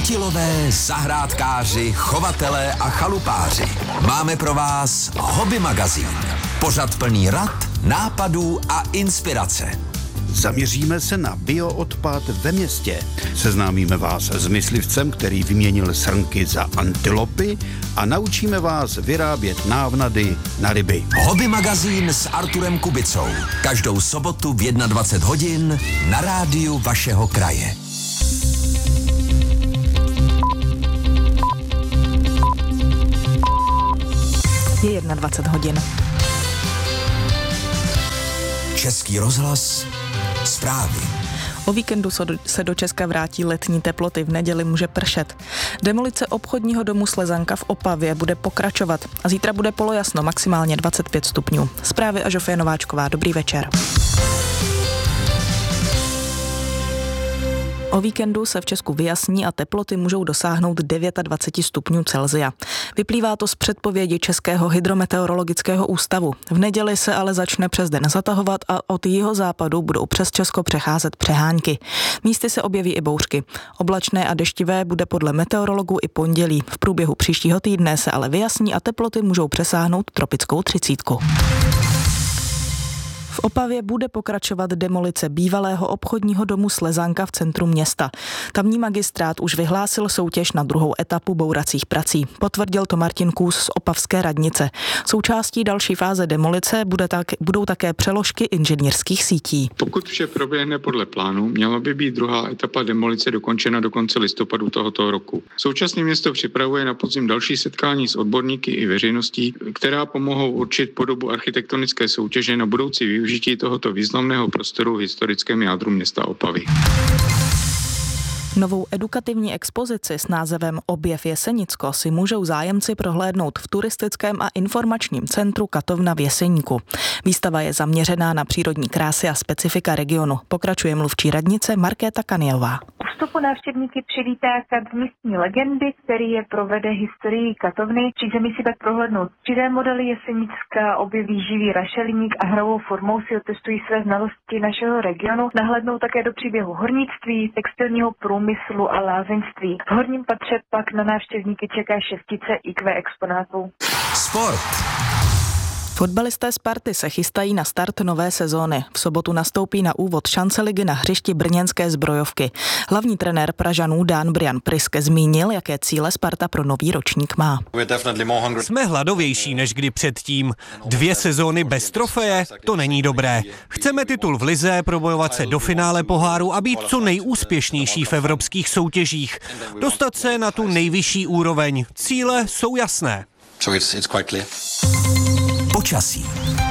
Chytilové, zahrádkáři, chovatelé a chalupáři. Máme pro vás Hobby magazín. Pořad plný rad, nápadů a inspirace. Zaměříme se na bioodpad ve městě. Seznámíme vás s myslivcem, který vyměnil srnky za antilopy a naučíme vás vyrábět návnady na ryby. Hobby magazín s Arturem Kubicou. Každou sobotu v 21 hodin na rádiu vašeho kraje. Je 21 hodin. Český rozhlas, zprávy. O víkendu se do Česka vrátí letní teploty, v neděli může pršet. Demolice obchodního domu Slezanka v Opavě bude pokračovat a zítra bude polojasno, maximálně 25 stupňů. Zprávy a Žofie Nováčková, dobrý večer. O víkendu se v Česku vyjasní a teploty můžou dosáhnout 29 stupňů Celsia. Vyplývá to z předpovědi Českého hydrometeorologického ústavu. V neděli se ale začne přes den zatahovat a od jihozápadu budou přes Česko přecházet přehánky. Místy se objeví i bouřky. Oblačné a deštivé bude podle meteorologů i pondělí. V průběhu příštího týdne se ale vyjasní a teploty můžou přesáhnout tropickou 30. V Opavě bude pokračovat demolice bývalého obchodního domu Slezanka v centru města. Tamní magistrát už vyhlásil soutěž na druhou etapu bouracích prací. Potvrdil to Martin Kůs z opavské radnice. Součástí další fáze demolice budou také přeložky inženýrských sítí. Pokud vše proběhne podle plánu, měla by být druhá etapa demolice dokončena do konce listopadu tohoto roku. Současně město připravuje na podzim další setkání s odborníky i veřejností, která pomohou určit podobu architektonické soutěže na budoucí využití tohoto významného prostoru v historickém jádru města Opavy. Novou edukativní expozici s názvem Objev Jesenicko si můžou zájemci prohlédnout v turistickém a informačním centru Katovna v Jeseníku. Výstava je zaměřená na přírodní krásy a specifika regionu. Pokračuje mluvčí radnice Markéta Kaniová. U vstupu návštěvníky přivítá kat místní legendy, který je provede historií Katovny. Přízemí si tak prohlédnout střídé modely Jesenicka, objeví živý rašelník a hravou formou si otestují své znalosti našeho regionu. Nahlédnou také do příběhu hornictví, textilního průmyslu a lázeňství. V horním patře pak na návštěvníky čeká šestice IQ exponátů. Sport. Fotbalisté Sparty se chystají na start nové sezóny. V sobotu nastoupí na úvod šanceligy na hřišti brněnské Zbrojovky. Hlavní trenér Pražanů Dan Brian Priske zmínil, jaké cíle Sparta pro nový ročník má. Jsme hladovější než kdy předtím. 2 sezóny bez trofeje, to není dobré. Chceme titul v lize, probojovat se do finále poháru a být co nejúspěšnější v evropských soutěžích. Dostat se na tu nejvyšší úroveň. Cíle jsou jasné. Počasí.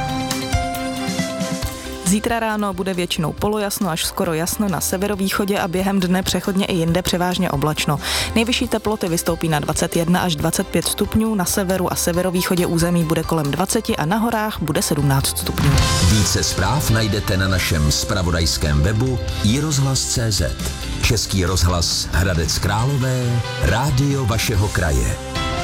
Zítra ráno bude většinou polojasno až skoro jasno na severovýchodě a během dne přechodně i jinde převážně oblačno. Nejvyšší teploty vystoupí na 21 až 25 stupňů, na severu a severovýchodě území bude kolem 20 a na horách bude 17 stupňů. Více zpráv najdete na našem zpravodajském webu iRozhlas.cz. Český rozhlas Hradec Králové, rádio vašeho kraje.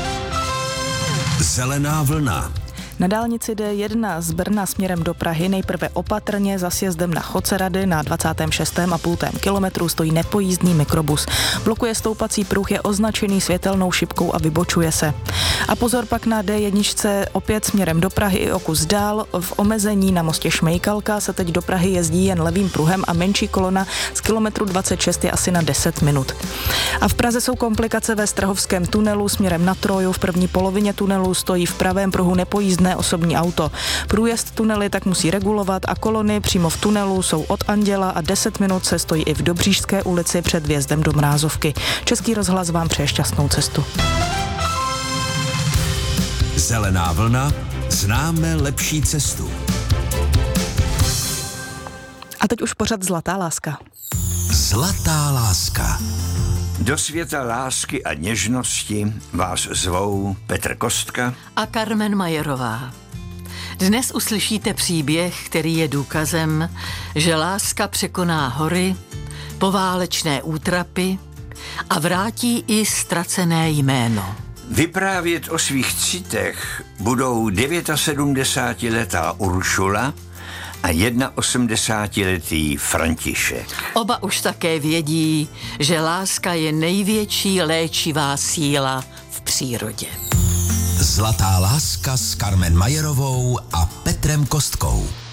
Zelená vlna. Na dálnici D1 z Brna směrem do Prahy nejprve opatrně za sjezdem na Chocerady na 26,5 kilometru stojí nepojízdný mikrobus. Blokuje stoupací pruh, je označený světelnou šipkou a vybočuje se. A pozor pak na D1 opět směrem do Prahy i o kus dál. V omezení na mostě Šmejkalka se teď do Prahy jezdí jen levým pruhem a menší kolona z kilometru 26 je asi na 10 minut. A v Praze jsou komplikace ve Strahovském tunelu směrem na Troju. V první polovině tunelu stojí v pravém pruhu nepojízdné osobní auto. Průjezd tunely tak musí regulovat a kolony přímo v tunelu jsou od Anděla a 10 minut se stojí i v Dobříšské ulici před vjezdem do Mrázovky. Český rozhlas vám přeje šťastnou cestu. Zelená vlna, známe lepší cestu. A teď už pořad Zlatá láska. Zlatá láska. Do světa lásky a něžnosti vás zvou Petr Kostka a Carmen Majerová. Dnes uslyšíte příběh, který je důkazem, že láska překoná hory, poválečné útrapy a vrátí i ztracené jméno. Vyprávět o svých citech budou 79letá Uršula a 81letý František. Oba už také vědí, že láska je největší léčivá síla v přírodě. Zlatá láska s Carmen Majerovou a Petrem Kostkou.